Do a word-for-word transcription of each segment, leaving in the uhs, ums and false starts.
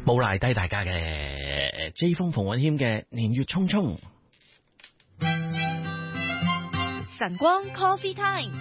冇賴低大家嘅 J 風馮允謙嘅年月匆匆。 晨光 Coffee Time。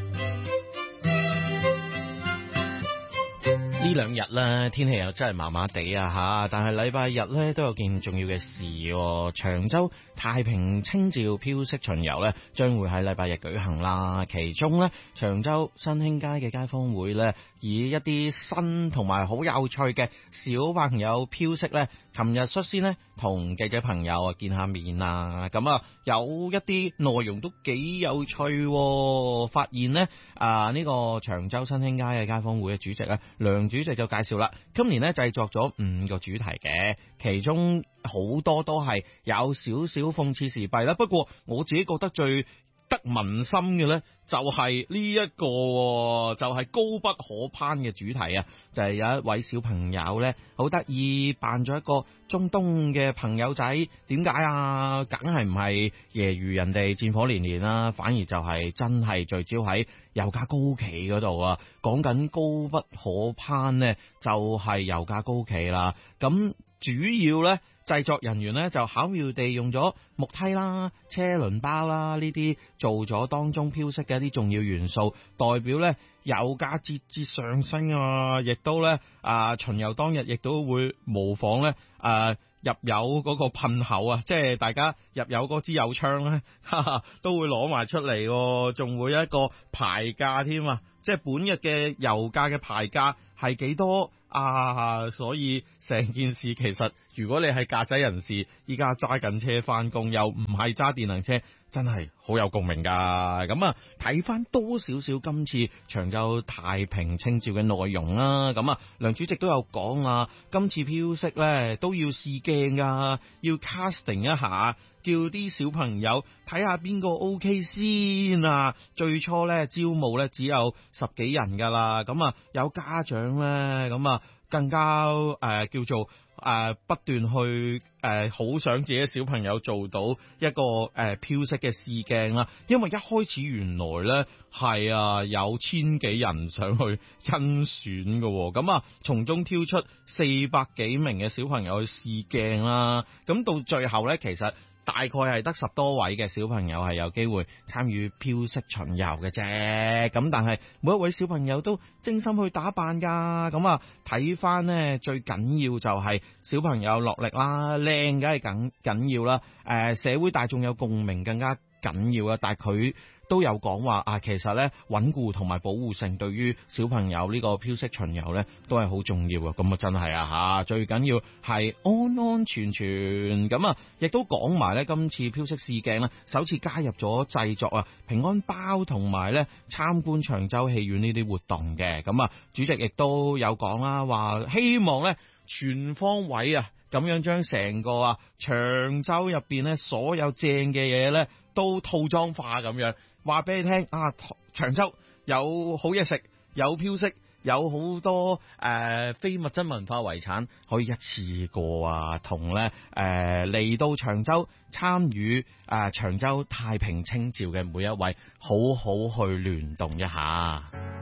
呢兩日咧天氣又真係麻麻地啊吓，但係禮拜日咧都有件重要嘅事喎。長洲太平清醮飄色巡遊咧將會喺禮拜日舉行啦。其中咧長洲新興街嘅街坊會咧以一啲新同埋好有趣嘅小朋友飄色咧，琴日率先咧同記者朋友啊見下面啊，咁啊有一啲內容都幾有趣喎。發現咧啊呢個長洲新興街嘅街坊會嘅主席啊梁主席就介紹啦，今年咧製作咗五個主題嘅，其中好多都係有少少諷刺時弊啦。不過我自己覺得最得民心嘅咧，就係呢一個就係、是、高不可攀嘅主題啊！就係、是、有一位小朋友咧，好得意扮咗一個中東嘅朋友仔。點解啊？梗係唔係揶揄人哋戰火連連啦，反而就係真係聚焦喺油價高企嗰度啊！講緊高不可攀咧，就係、是、油價高企啦。咁主要咧。製作人員咧就巧妙地用咗木梯啦、車輪包啦呢啲做咗當中飄色嘅一啲重要元素，代表咧油價節節上升啊！亦都咧啊巡遊當日亦都會模仿咧啊入油嗰個噴口啊，即係大家入油嗰支油槍咧，哈哈都會攞埋出嚟，仲會有一個牌價添啊！即係本日嘅油價嘅牌價係幾多啊？所以成件事其實如果你係駕駛人士，依家揸緊車翻工，又唔係揸電能車，真係好有共鳴噶。咁啊，睇翻多少少今次長洲太平清醮嘅內容啦。咁啊，梁主席都有講啊，今次飄色咧都要試鏡噶，要 casting 一下，叫啲小朋友睇下邊個 OK 先啊。最初咧招募咧只有十幾人噶啦，咁啊有家長咧，咁啊更加誒、呃、叫做誒、呃、不斷去誒好、呃、想自己小朋友做到一個誒飄色嘅試鏡啦。因為一開始原來咧係啊有千幾人想去甄選嘅，咁啊從中挑出四百幾名嘅小朋友去試鏡啦。咁到最後咧，其實大概係得十多位嘅小朋友係有機會參與飄色巡遊嘅啫，咁但係每一位小朋友都精心去打扮噶，咁啊睇翻呢最緊要就係小朋友落力啦，靚梗係緊緊要啦，誒、呃、社會大眾有共鳴更加緊要啊，但係佢都有講話啊，其實咧穩固同埋保護性對於小朋友呢個飄色巡遊咧都係好重要啊。咁啊真係啊吓，最緊要係安安全全。咁啊亦都講埋咧今次飄色試鏡咧首次加入咗製作啊平安包同埋咧參觀長洲戲院呢啲活動嘅。咁啊主席亦都有講啦，話希望咧全方位啊咁樣將成個啊長洲入邊咧所有正嘅嘢咧都套裝化咁樣，話俾你聽啊！長洲有好嘢食，有飄色，有好多誒、呃、非物質文化遺產，可以一次過啊，同咧誒嚟到長洲參與誒、呃、長洲太平清醮嘅每一位，好好去聯動一下。